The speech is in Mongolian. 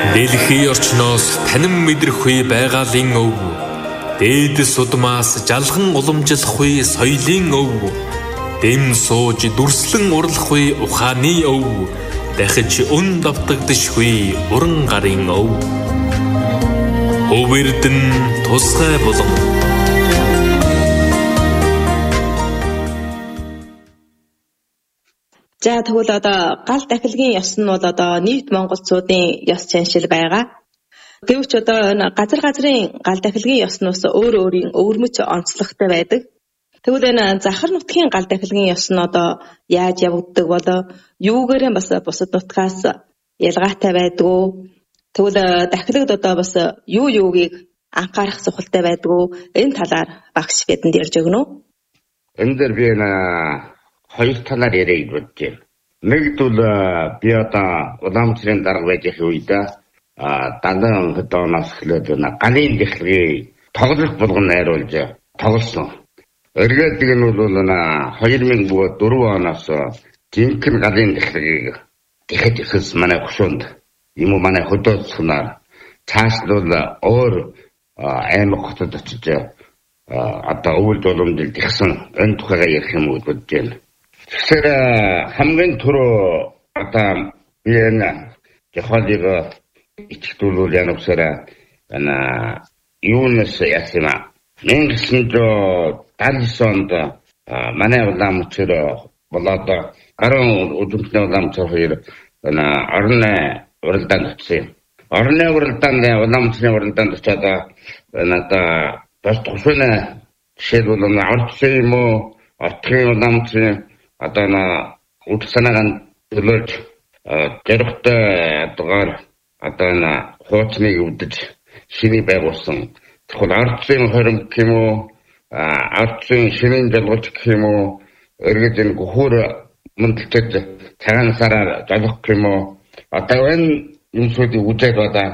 Дэлхийн орчноос танин мэдрэхгүй байгалийн өв. Дээдэс удмаас жалхан уламжлахгүй соёлын өв. Дэм сууж дүрслэн урлахгүй ухааны өв. Дахиж өн давтагдшгүй уран гарын өв. Өвөрдөн тусгай болон. За тэгвэл одоо гал дахилгын ёс нь бол одоо нийт монголчуудын ёс заншил байгаа. Гэвч одоо газар газрын гал дахилгын ёснос өөр өөрийн өвөрмөц онцлогтой байдаг. Тэгвэл энэ захар нутгийн гал дахилгын ёс нь одоо яаж явагддаг болоо юугээрээ бас бусад нутгаас ялгаатай байдгүй. Тэгвэл дахилгад одоо бас юугийг анхаарах сухалтай байдгүй. Энэ талаар багш бидэнд ярьж өгнө үү? Энэ дээр би хоёр талаар ярих гэж бодож байна. Нэгдүгээр би одоо Улаанбаатарын дарга байж их үед дандаа хотооноос эхлээд галын дахилгыг тоглох болгон найруулж тоглосон. Эргээд нь бол 2004 оноос жинхэнэ галын дахилгыг дахиж ихс манай хөшөөнд юм уу манай хөдөөцгнаар цааш нь бол өөр аймаг хотод очиж одоо өвөл боломжтой ихсэн энэ тухайга ярих юм уу гэж байна. Тэгэхээр хамгийн түрүү одоо би энэ жохолыг ичгдүүлүүл янагсараа юунаас яасан юм 1979 онд манай Улаанбаатар болоод гарын өдөртний Улаанбаатар хоёр орны уралдаанд очив. Орны уралдаанд Улаанбаатарын уралдаанд очиад одоо бас тусна жишээлбэл орцсон юм уу Отгийн Улаанбаатарын одоо удирсанаагаан төлөөлж зэрэгтэй дугаар одоо хуучныг өвдөж шиний байгуулсан. Тэгэхээр ардсын хорим гэх юм уу ардсын шинийн жалгууч гэх юм уу эргээд энэ гөхөр мөндөлтөд цагаан сараар жолох гэх юм уу одоо энэ юмсуудыг үзээд